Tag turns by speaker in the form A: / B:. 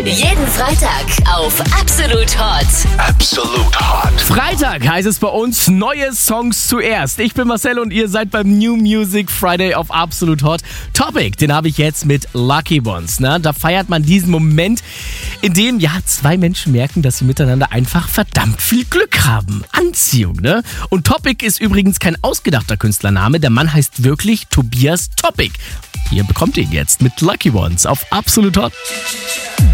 A: Jeden Freitag auf Absolut Hot.
B: Absolut Hot.
C: Freitag heißt es bei uns neue Songs zuerst. Ich bin Marcel und ihr seid beim New Music Friday auf Absolut Hot. Topic, den habe ich jetzt mit Lucky Ones. Ne? Da feiert man diesen Moment, in dem zwei Menschen merken, dass sie miteinander einfach verdammt viel Glück haben. Anziehung, ne? Und Topic ist übrigens kein ausgedachter Künstlername. Der Mann heißt wirklich Tobias Topic. Ihr bekommt ihn jetzt mit Lucky Ones auf Absolut Hot.